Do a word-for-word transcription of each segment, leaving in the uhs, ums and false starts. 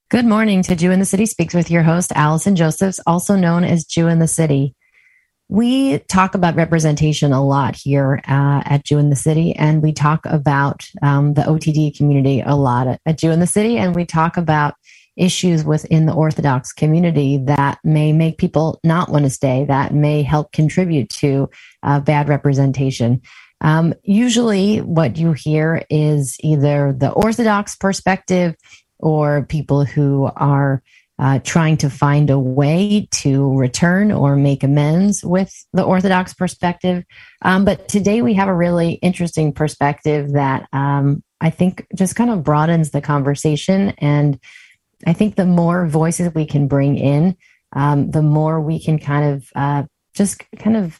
Good morning to Jew in the City Speaks with your host, Allison Josephs, also known as Jew in the City. We talk about representation a lot here uh, at Jew in the City, and we talk about um, the O T D community a lot at, at Jew in the City, and we talk about issues within the Orthodox community that may make people not want to stay, that may help contribute to uh, bad representation. Um, usually what you hear is either the Orthodox perspective or people who are uh, trying to find a way to return or make amends with the Orthodox perspective. Um, but today we have a really interesting perspective that um, I think just kind of broadens the conversation. And I think the more voices we can bring in, um, the more we can kind of uh, just kind of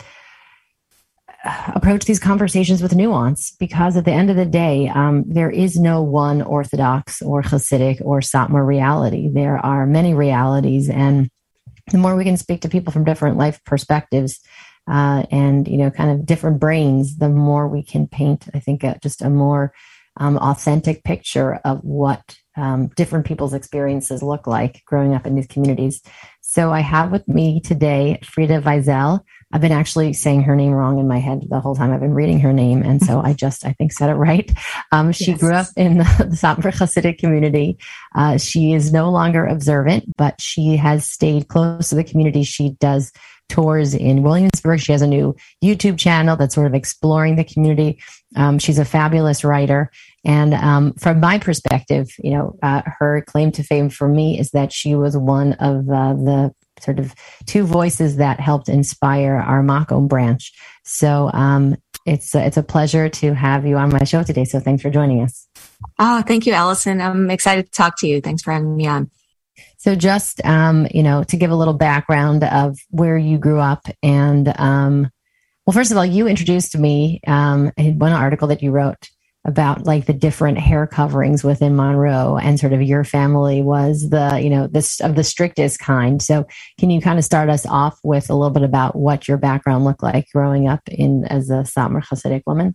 approach these conversations with nuance, because at the end of the day, um, there is no one Orthodox or Hasidic or Satmar reality. There are many realities, and the more we can speak to people from different life perspectives uh, and, you know, kind of different brains, the more we can paint, I think, a, just a more um, authentic picture of what um, different people's experiences look like growing up in these communities. So I have with me today Frida Weisel. I've been actually saying her name wrong in my head the whole time I've been reading her name. And so I just, I think, said it right. Um, she yes. grew up in the, the Satmar Hasidic community. Uh, she is no longer observant, but she has stayed close to the community. She does tours in Williamsburg. She has a new YouTube channel that's sort of exploring the community. Um, she's a fabulous writer. And um, from my perspective, you know, uh, her claim to fame for me is that she was one of uh, the sort of two voices that helped inspire our Mako branch. So um, it's, a, it's a pleasure to have you on my show today. So thanks for joining us. Oh, thank you, Allison. I'm excited to talk to you. Thanks for having me on. So just, um, you know, to give a little background of where you grew up. And um, well, first of all, you introduced me um, in one article that you wrote about like the different hair coverings within Monroe, and sort of your family was the, you know, this of the strictest kind. So can you kind of start us off with a little bit about what your background looked like growing up in as a Satmar Hasidic woman?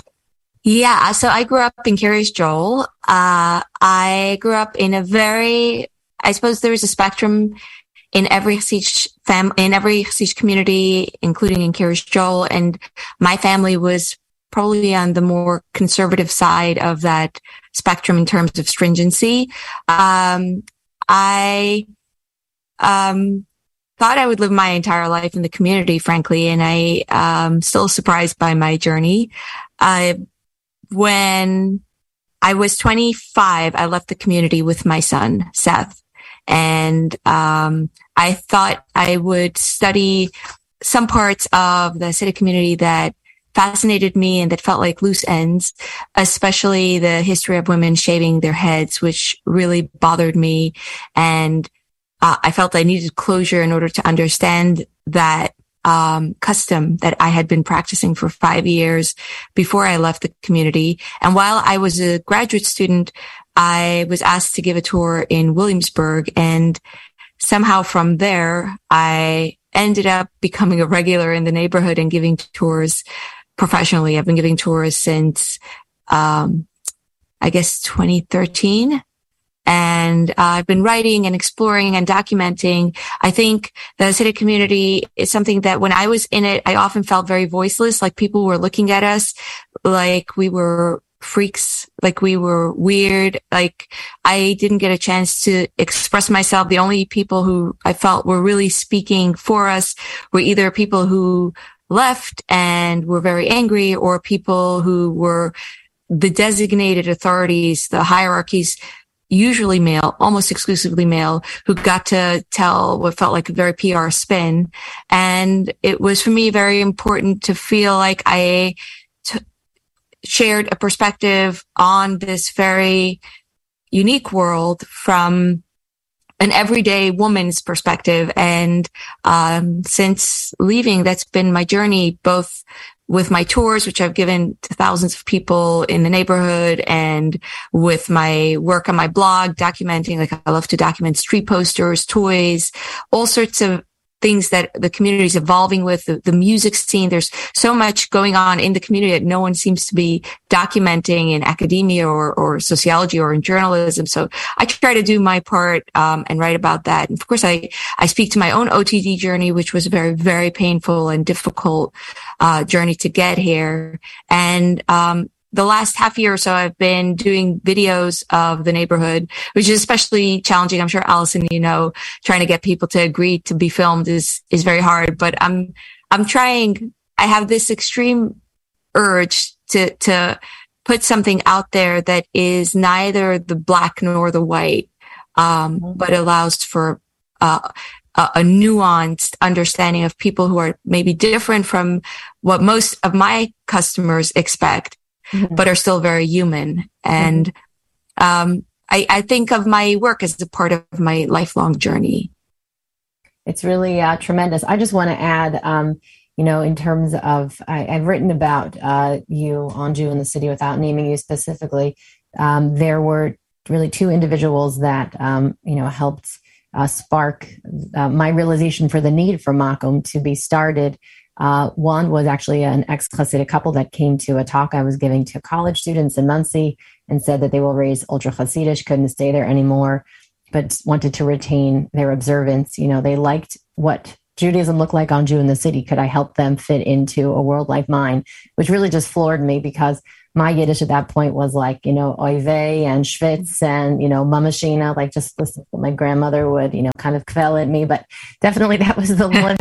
Yeah. So I grew up in Kiryas Joel. Uh, I grew up in a very, I suppose there is a spectrum in every Hasidic fam, in every Hasidic community, including in Kiryas Joel. And my family was probably on the more conservative side of that spectrum in terms of stringency. Um, I, um, thought I would live my entire life in the community, frankly, and I, um, still surprised by my journey. Uh, when I was twenty-five, I left the community with my son, Seth. And, um, I thought I would study some parts of the Hasidic community that fascinated me and that felt like loose ends, especially the history of women shaving their heads, which really bothered me. And uh, I felt I needed closure in order to understand that um custom that I had been practicing for five years before I left the community. And while I was a graduate student, I was asked to give a tour in Williamsburg. And somehow from there, I ended up becoming a regular in the neighborhood and giving tours professionally. I've been giving tours since, um, I guess twenty thirteen. And uh, I've been writing and exploring and documenting. I think the Hasidic community is something that when I was in it, I often felt very voiceless, like people were looking at us like we were freaks, like we were weird, like I didn't get a chance to express myself. The only people who I felt were really speaking for us were either people who left and were very angry, or people who were the designated authorities, the hierarchies, usually male, almost exclusively male, who got to tell what felt like a very P R spin. And it was for me very important to feel like I t- shared a perspective on this very unique world from an everyday woman's perspective. And um since leaving, that's been my journey, both with my tours, which I've given to thousands of people in the neighborhood, and with my work on my blog, documenting, like I love to document street posters, toys, all sorts of things that the community is evolving with, the, the music scene. There's so much going on in the community that no one seems to be documenting in academia or, or sociology or in journalism. So I try to do my part, um, and write about that. And of course, I, I speak to my own O T D journey, which was a very, very painful and difficult, uh, journey to get here. And, um, the last half year or so, I've been doing videos of the neighborhood, which is especially challenging. I'm sure, Allison, you know, trying to get people to agree to be filmed is, is very hard, but I'm, I'm trying, I have this extreme urge to, to put something out there that is neither the black nor the white, um, mm-hmm. but allows for, uh, a, a nuanced understanding of people who are maybe different from what most of my customers expect. Mm-hmm. But are still very human. And um, I, I think of my work as a part of my lifelong journey. It's really uh, tremendous. I just want to add, um, you know, in terms of, I, I've written about uh, you, Anju, in the city without naming you specifically. Um, there were really two individuals that, um, you know, helped uh, spark uh, my realization for the need for Makom to be started. Uh, one was actually an ex-Hasidic couple that came to a talk I was giving to college students in Muncie and said that they will raise ultra Hasidish, couldn't stay there anymore, but wanted to retain their observance. You know, they liked what Judaism looked like on Jew in the city. Could I help them fit into a world like mine? Which really just floored me because my Yiddish at that point was like, you know, oy vey and schwitz and, you know, mamashina, like just listen to my grandmother would, you know, kind of kvel at me, but definitely that was the one.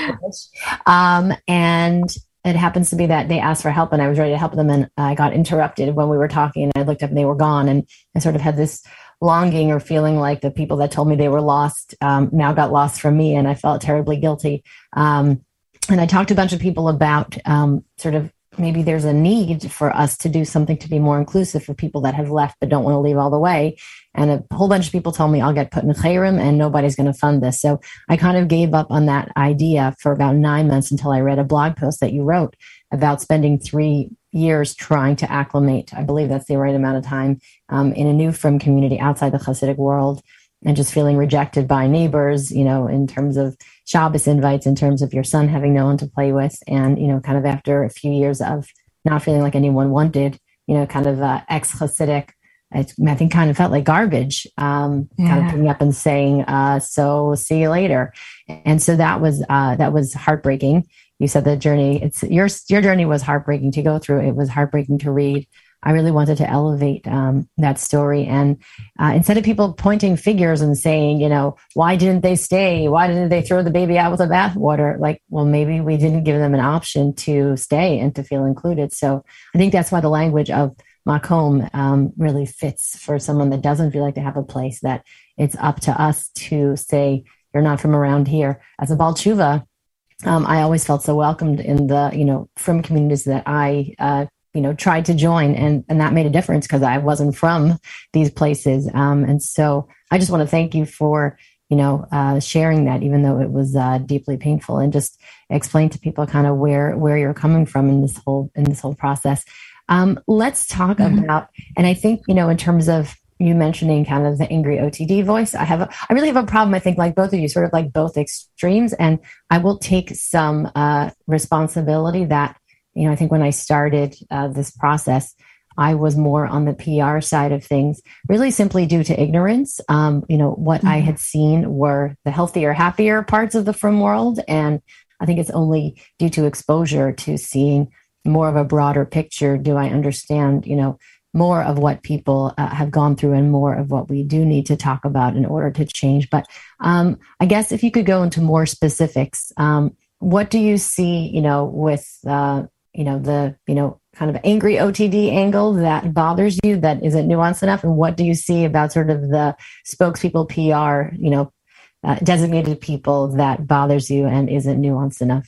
um, and it happens to be that they asked for help and I was ready to help them. And I got interrupted when we were talking and I looked up and they were gone. And I sort of had this longing or feeling like the people that told me they were lost um, now got lost from me. And I felt terribly guilty. Um, and I talked to a bunch of people about um, sort of maybe there's a need for us to do something to be more inclusive for people that have left but don't want to leave all the way. And a whole bunch of people told me I'll get put in chayrim and nobody's going to fund this. So I kind of gave up on that idea for about nine months until I read a blog post that you wrote about spending three years trying to acclimate. I believe that's the right amount of time um, in a new frum community outside the Hasidic world and just feeling rejected by neighbors, you know, in terms of Shabbos invites, in terms of your son having no one to play with. And, you know, kind of after a few years of not feeling like anyone wanted, you know, kind of uh, ex-Hasidic, I, I think kind of felt like garbage, um, yeah. kind of picking up and saying, uh, so see you later. And so that was, uh, that was heartbreaking. You said the journey, it's your, your journey was heartbreaking to go through. It was heartbreaking to read. I really wanted to elevate um, that story. And uh, instead of people pointing fingers and saying, you know, why didn't they stay? Why didn't they throw the baby out with the bathwater? Like, well, maybe we didn't give them an option to stay and to feel included. So I think that's why the language of Makom um, really fits for someone that doesn't feel like they have a place, that it's up to us to say, you're not from around here. As a Baal Tshuva, um, I always felt so welcomed in the, you know, frum communities that I uh you know, tried to join, and, and that made a difference because I wasn't from these places. Um, and so I just want to thank you for, you know, uh, sharing that, even though it was uh, deeply painful, and just explain to people kind of where, where you're coming from in this whole, in this whole process. Um, let's talk mm-hmm. about, and I think, you know, in terms of you mentioning kind of the angry O T D voice, I have, a, I really have a problem, I think, like both of you, sort of like both extremes. And I will take some uh, responsibility that, you know, I think when I started uh, this process, I was more on the P R side of things, really simply due to ignorance. Um, you know, what mm-hmm. I had seen were the healthier, happier parts of the frum world. And I think it's only due to exposure to seeing more of a broader picture do I understand, you know, more of what people uh, have gone through and more of what we do need to talk about in order to change. But um, I guess if you could go into more specifics, um, what do you see, you know, with, uh, you know, the, you know, kind of angry O T D angle that bothers you, that isn't nuanced enough? And what do you see about sort of the spokespeople P R, you know, uh, designated people that bothers you and isn't nuanced enough?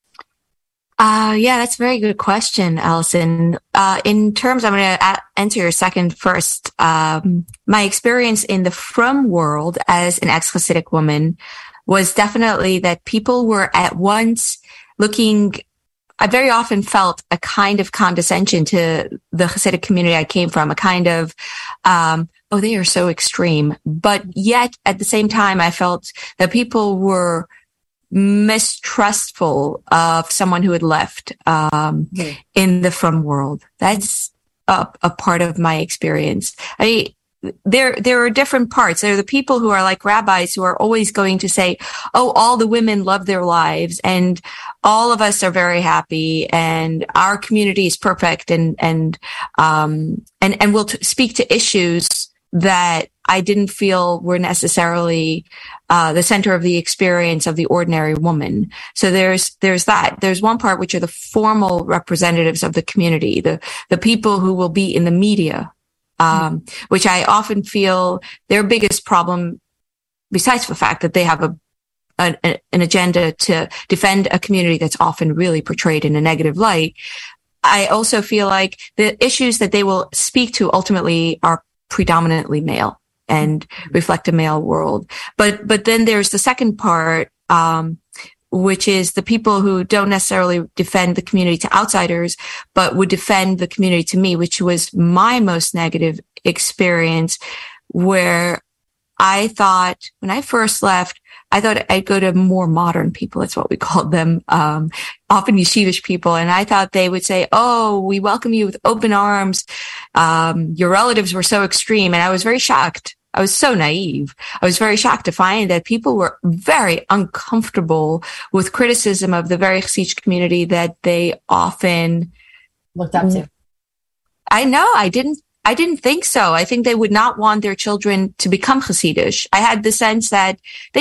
Uh, yeah, that's a very good question, Allison. Uh, in terms, I'm going to answer your second first. Um, my experience in the frum world as an ex-Hasidic woman was definitely that people were at once looking, I very often felt a kind of condescension to the Hasidic community I came from, a kind of, um, oh, they are so extreme. But yet at the same time, I felt that people were mistrustful of someone who had left um, mm. in the frum world. That's a, a part of my experience. I mean, there there are different parts. There are the people who are like rabbis who are always going to say, oh, all the women love their lives and all of us are very happy and our community is perfect, and and um and and will t- speak to issues that I didn't feel were necessarily uh the center of the experience of the ordinary woman. So there's there's that. There's one part which are the formal representatives of the community, the the people who will be in the media. Um, which I often feel their biggest problem, besides the fact that they have a an, an agenda to defend a community that's often really portrayed in a negative light, I also feel like the issues that they will speak to ultimately are predominantly male and reflect a male world. But but then there's the second part, um, which is the people who don't necessarily defend the community to outsiders, but would defend the community to me, which was my most negative experience, where I thought when I first left, I thought I'd go to more modern people. That's what we called them, um, often yeshivish people. And I thought they would say, oh, we welcome you with open arms. Um, your relatives were so extreme. And I was very shocked. I was so naive. I was very shocked to find that people were very uncomfortable with criticism of the very Hasidic community that they often looked up to. I know. I didn't, I didn't think so. I think they would not want their children to become Hasidish. I had the sense that they